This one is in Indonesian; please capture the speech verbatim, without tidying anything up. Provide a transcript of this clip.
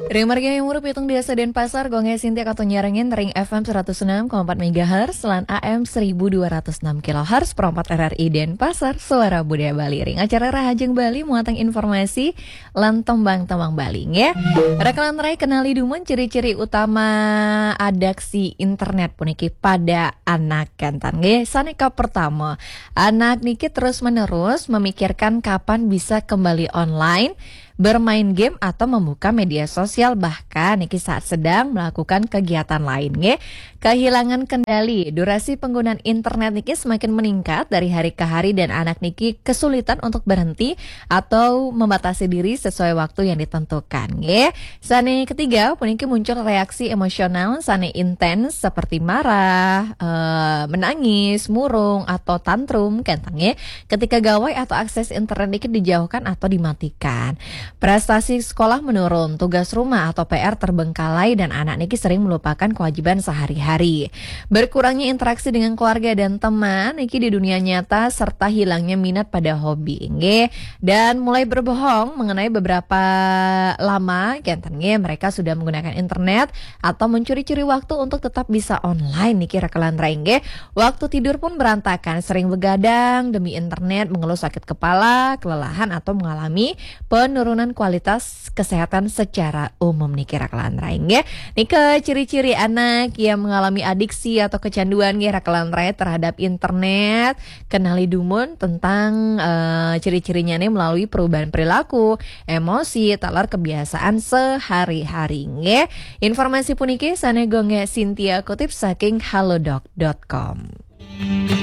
Remarga yang murup hitung desa Denpasar, gonge Sintia kato nyarengin ring F M seratus enam koma empat megahertz, selan A M seribu dua ratus enam kilohertz, perempat R R I Denpasar, suara budaya Bali. Ring acara Rahajeng Bali muatang informasi lan tembang-tembang Bali ya. Rekalan rai kenali dumun ciri-ciri utama adaksi internet puniki pada anak kentan nggih. Saneka pertama, anak niki terus-menerus memikirkan kapan bisa kembali online, bermain game atau membuka media sosial, bahkan niki saat sedang melakukan kegiatan lain nge. Kehilangan kendali, durasi penggunaan internet niki semakin meningkat dari hari ke hari dan anak niki kesulitan untuk berhenti atau membatasi diri sesuai waktu yang ditentukan nge. Sane ketiga, puniki muncul reaksi emosional sane intens seperti marah, e, menangis, murung atau tantrum kentang nge. Ketika gawai atau akses internet niki dijauhkan atau dimatikan. Prestasi sekolah menurun, tugas rumah atau P R terbengkalai dan anak niki sering melupakan kewajiban sehari-hari. Berkurangnya interaksi dengan keluarga dan teman niki di dunia nyata serta hilangnya minat pada hobi nge. Dan mulai berbohong mengenai beberapa lama kentennya mereka sudah menggunakan internet atau mencuri-curi waktu untuk tetap bisa online niki rekalan nge. Waktu tidur pun berantakan, sering begadang demi internet, mengeluh sakit kepala, kelelahan atau mengalami penurunan kualitas kesehatan secara umum nih kira kelan raing ya. Nih ke ciri-ciri anak yang mengalami adiksi atau kecanduan kira kelan raing terhadap internet. Kenali dumun tentang uh, ciri-cirinya nih melalui perubahan perilaku, emosi, talar kebiasaan sehari-hari ya. Informasi puniki sane gonge Sintia kutip saking halodoc dot com.